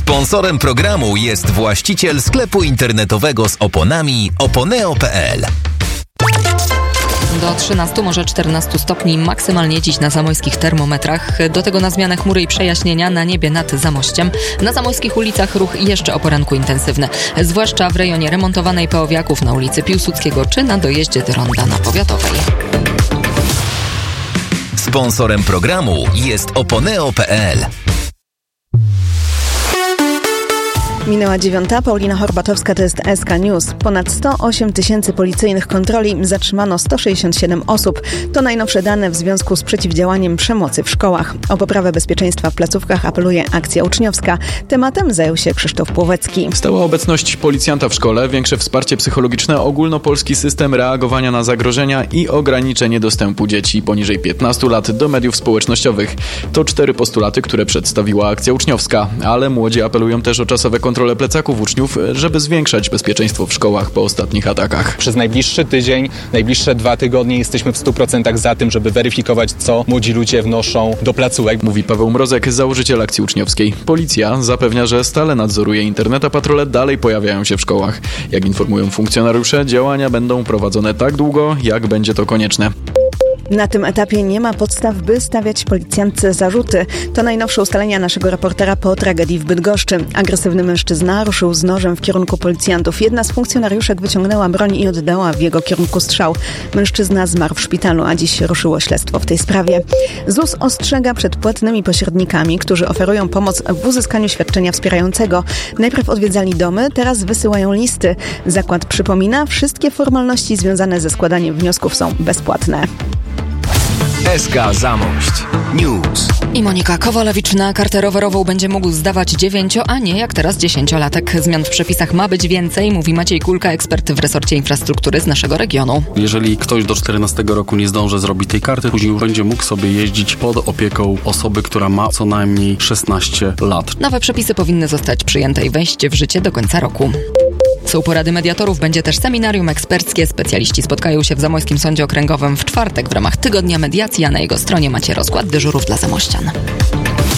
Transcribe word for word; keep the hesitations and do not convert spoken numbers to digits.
Sponsorem programu jest właściciel sklepu internetowego z oponami oponeo kropka pe el. Do trzynastu, może czternastu stopni maksymalnie dziś na zamojskich termometrach. Do tego na zmianę chmury i przejaśnienia na niebie nad Zamościem. Na zamojskich ulicach ruch jeszcze o poranku intensywny. Zwłaszcza w rejonie remontowanej Peowiaków na ulicy Piłsudskiego czy na dojeździe do Ronda na Powiatowej. Sponsorem programu jest oponeo kropka pe el. Minęła dziewiąta, Paulina Horbatowska, to jest S K News. Ponad sto osiem tysięcy policyjnych kontroli, zatrzymano sto sześćdziesiąt siedem osób. To najnowsze dane w związku z przeciwdziałaniem przemocy w szkołach. O poprawę bezpieczeństwa w placówkach apeluje Akcja Uczniowska. Tematem zajął się Krzysztof Płowecki. Stała obecność policjanta w szkole, większe wsparcie psychologiczne, ogólnopolski system reagowania na zagrożenia i ograniczenie dostępu dzieci poniżej piętnastu lat do mediów społecznościowych. To cztery postulaty, które przedstawiła Akcja Uczniowska, ale młodzi apelują też o czasowe kontrole plecaków uczniów, żeby zwiększać bezpieczeństwo w szkołach po ostatnich atakach. Przez najbliższy tydzień, najbliższe dwa tygodnie jesteśmy w stu procentach za tym, żeby weryfikować, co młodzi ludzie wnoszą do placówek. Mówi Paweł Mrozek, założyciel Akcji Uczniowskiej. Policja zapewnia, że stale nadzoruje internet, a patrole dalej pojawiają się w szkołach. Jak informują funkcjonariusze, działania będą prowadzone tak długo, jak będzie to konieczne. Na tym etapie nie ma podstaw, by stawiać policjantce zarzuty. To najnowsze ustalenia naszego reportera po tragedii w Bydgoszczy. Agresywny mężczyzna ruszył z nożem w kierunku policjantów. Jedna z funkcjonariuszek wyciągnęła broń i oddała w jego kierunku strzał. Mężczyzna zmarł w szpitalu, a dziś ruszyło śledztwo w tej sprawie. Z U S ostrzega przed płatnymi pośrednikami, którzy oferują pomoc w uzyskaniu świadczenia wspierającego. Najpierw odwiedzali domy, teraz wysyłają listy. Zakład przypomina, wszystkie formalności związane ze składaniem wniosków są bezpłatne. S K Zamość News. I Monika Kowalewicz na kartę rowerową będzie mógł zdawać dziewięcio, a nie jak teraz dziesięciolatek. Zmian w przepisach ma być więcej, mówi Maciej Kulka, ekspert w resorcie infrastruktury z naszego regionu. Jeżeli ktoś do czternastego roku nie zdąży zrobić tej karty, później będzie mógł sobie jeździć pod opieką osoby, która ma co najmniej szesnaście lat. Nowe przepisy powinny zostać przyjęte i wejść w życie do końca roku. Są porady mediatorów, będzie też seminarium eksperckie. Specjaliści spotkają się w Zamojskim Sądzie Okręgowym w czwartek w ramach Tygodnia Mediacji, a na jego stronie macie rozkład dyżurów dla zamościan.